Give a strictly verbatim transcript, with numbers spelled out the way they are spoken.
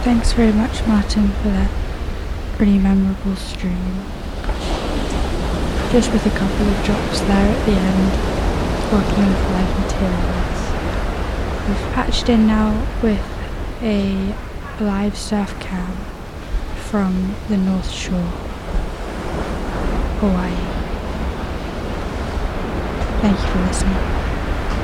Thanks very much, Martin, for that pretty memorable stream. Just with a couple of drops there at the end, working with live materials. We've patched in now with a live surf cam from the North Shore, Hawaii. Thank you for listening.